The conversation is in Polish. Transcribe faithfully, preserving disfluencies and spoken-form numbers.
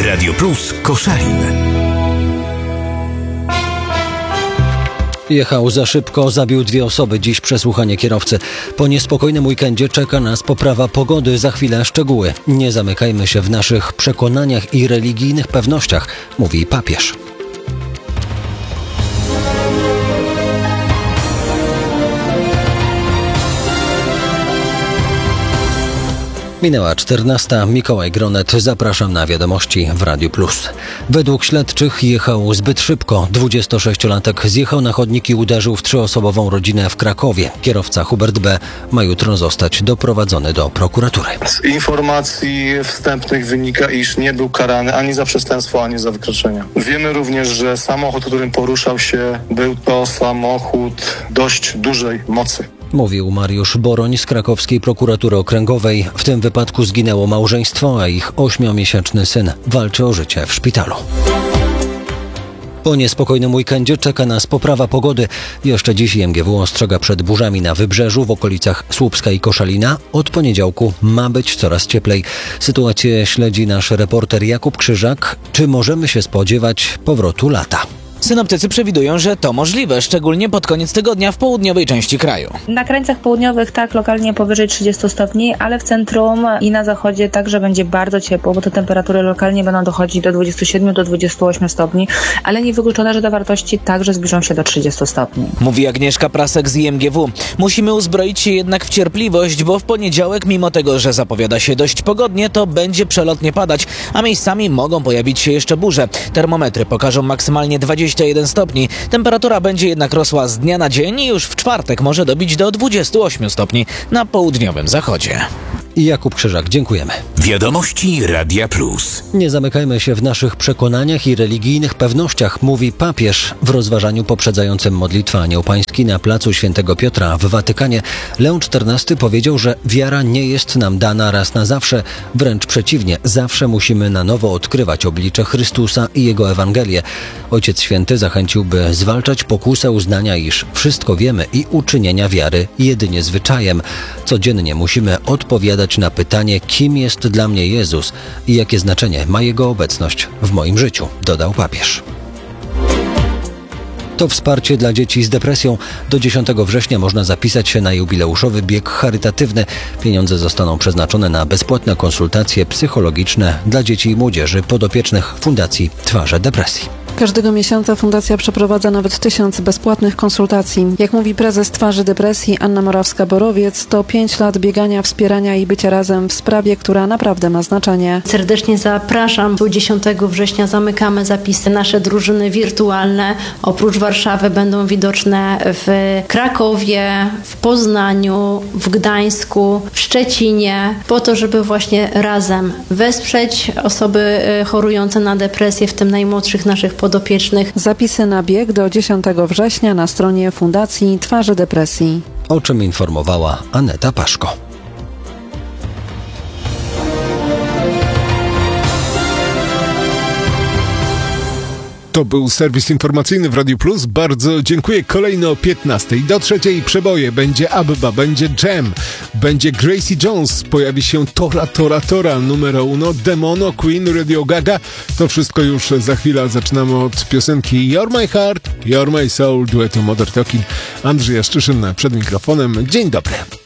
Radio Plus Koszalin. Jechał za szybko, zabił dwie osoby. Dziś przesłuchanie kierowcy. Po niespokojnym weekendzie czeka nas poprawa pogody. Za chwilę szczegóły. Nie zamykajmy się w naszych przekonaniach i religijnych pewnościach, mówi papież. Minęła czternasta. Mikołaj Gronet. Zapraszam na wiadomości w Radiu Plus. Według śledczych jechał zbyt szybko. dwudziestosześciolatek zjechał na chodnik i uderzył w trzyosobową rodzinę w Krakowie. Kierowca Hubert B. ma jutro zostać doprowadzony do prokuratury. Z informacji wstępnych wynika, iż nie był karany ani za przestępstwo, ani za wykroczenia. Wiemy również, że samochód, którym poruszał się, był to samochód dość dużej mocy. Mówił Mariusz Boroń z krakowskiej prokuratury okręgowej. W tym wypadku zginęło małżeństwo, a ich ośmiomiesięczny syn walczy o życie w szpitalu. Po niespokojnym weekendzie czeka nas poprawa pogody. Jeszcze dziś M G W ostrzega przed burzami na wybrzeżu w okolicach Słupska i Koszalina. Od poniedziałku ma być coraz cieplej. Sytuację śledzi nasz reporter Jakub Krzyżak. Czy możemy się spodziewać powrotu lata? Synoptycy przewidują, że to możliwe, szczególnie pod koniec tygodnia w południowej części kraju. Na krańcach południowych tak, lokalnie powyżej trzydziestu stopni, ale w centrum i na zachodzie także będzie bardzo ciepło, bo te temperatury lokalnie będą dochodzić do dwudziestu siedmiu do dwudziestu ośmiu stopni, ale niewykluczone, że te wartości także zbliżą się do trzydziestu stopni. Mówi Agnieszka Prasek z I M G W. Musimy uzbroić się jednak w cierpliwość, bo w poniedziałek, mimo tego, że zapowiada się dość pogodnie, to będzie przelotnie padać, a miejscami mogą pojawić się jeszcze burze. Termometry pokażą maksymalnie dwadzieścia jeden stopni. Temperatura będzie jednak rosła z dnia na dzień i już w czwartek może dobić do dwudziestu ośmiu stopni na południowym zachodzie. I Jakub Krzyżak, dziękujemy. Wiadomości Radia Plus. Nie zamykajmy się w naszych przekonaniach i religijnych pewnościach, mówi papież w rozważaniu poprzedzającym modlitwę Anioł Pański na placu Świętego Piotra w Watykanie. Leon czternasty powiedział, że wiara nie jest nam dana raz na zawsze, wręcz przeciwnie, zawsze musimy na nowo odkrywać oblicze Chrystusa i Jego Ewangelię. Ojciec Święty zachęcił, by zwalczać pokusę uznania, iż wszystko wiemy i uczynienia wiary jedynie zwyczajem. Codziennie musimy odpowiadać na pytanie, kim jest dla mnie Jezus i jakie znaczenie ma Jego obecność w moim życiu, dodał papież. To wsparcie dla dzieci z depresją. Do dziesiątego września można zapisać się na jubileuszowy bieg charytatywny. Pieniądze zostaną przeznaczone na bezpłatne konsultacje psychologiczne dla dzieci i młodzieży podopiecznych Fundacji Twarze Depresji. Każdego miesiąca fundacja przeprowadza nawet tysiąc bezpłatnych konsultacji. Jak mówi prezes Twarzy Depresji Anna Morawska-Borowiec, to pięć lat biegania, wspierania i bycia razem w sprawie, która naprawdę ma znaczenie. Serdecznie zapraszam. dziesiątego września zamykamy zapisy. Nasze drużyny wirtualne oprócz Warszawy będą widoczne w Krakowie, w Poznaniu, w Gdańsku, w Szczecinie, po to, żeby właśnie razem wesprzeć osoby chorujące na depresję, w tym najmłodszych naszych podopiecznych. Zapisy na bieg do dziesiątego września na stronie Fundacji Twarzy Depresji. O czym informowała Aneta Paszko. To był serwis informacyjny w Radiu Plus. Bardzo dziękuję. Kolejno o piętnastej. Do trzeciej przeboje. Będzie Abba, będzie Jam, będzie Gracie Jones, pojawi się Tora, Tora, Tora, numero uno, Demono, Queen, Radio Gaga. To wszystko już za chwilę. Zaczynamy od piosenki You're My Heart, You're My Soul, duetu Modern Talking. Andrzej Jaszczyszyn przed mikrofonem. Dzień dobry.